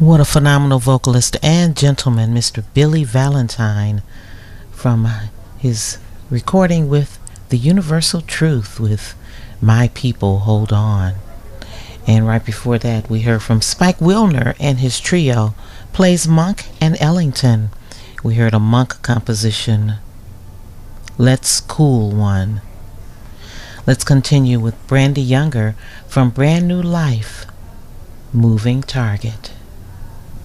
What a phenomenal vocalist and gentleman, Mr. Billy Valentine, from his recording with The Universal Truth with My People Hold On. And right before that, we heard from Spike Wilner and his trio, plays Monk and Ellington. We heard a Monk composition, Let's Cool One. Let's continue with Brandy Younger from Brand New Life, Moving Target.